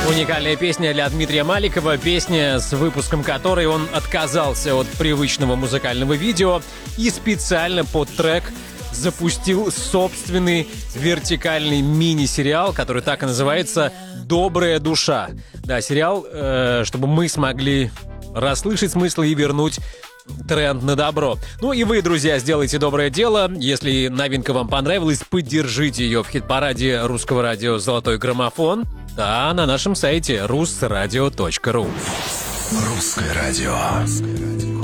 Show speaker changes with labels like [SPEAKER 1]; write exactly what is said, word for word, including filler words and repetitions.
[SPEAKER 1] Уникальная песня для Дмитрия Маликова, песня, с выпуском которой он отказался от привычного музыкального видео и специально под трек запустил собственный вертикальный мини-сериал, который так и называется «Добрая душа». Да, сериал, э, чтобы мы смогли расслышать смысл и вернуть тренд на добро. Ну и вы, друзья, сделайте доброе дело. Если новинка вам понравилась, поддержите ее в хит-параде русского радио «Золотой граммофон». Да, на нашем сайте русрадио точка ру.
[SPEAKER 2] Русское радио.